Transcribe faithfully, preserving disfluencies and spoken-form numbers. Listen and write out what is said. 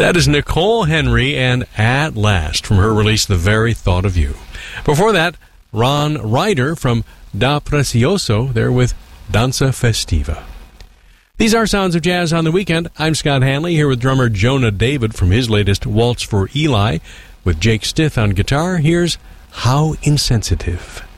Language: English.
That is Nicole Henry and At Last from her release The Very Thought of You. Before that, Ron Ryder from Da Precioso, there with Danza Festiva. These are Sounds of Jazz on the Weekend. I'm Scott Hanley here with drummer Jonah David from his latest Waltz for Eli. With Jake Stith on guitar, here's How Insensitive.